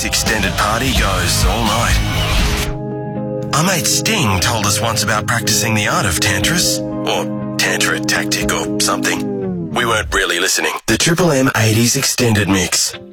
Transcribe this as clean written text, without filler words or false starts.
Extended party goes all night. Our mate Sting told us once about practicing the art of tantras, or tantra tactic or something. We weren't really listening. The Triple M 80s Extended Mix.